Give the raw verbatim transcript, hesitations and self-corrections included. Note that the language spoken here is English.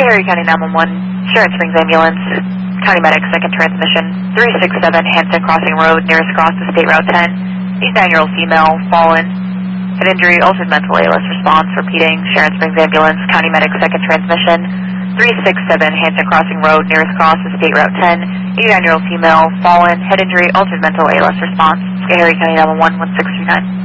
Schoharie County nine one one, Sharon Springs Ambulance, County Medic, second transmission, three six seven Hanson Crossing Road, nearest cross to State Route ten, eighty-nine-year-old female, fallen, head injury, altered mental A L S response, repeating, Sharon Springs Ambulance, County Medic, second transmission, three six seven Hanson Crossing Road, nearest cross to State Route ten, eighty-nine-year-old female, fallen, head injury, altered mental A L S response, Schoharie County nine one one, one six two nine.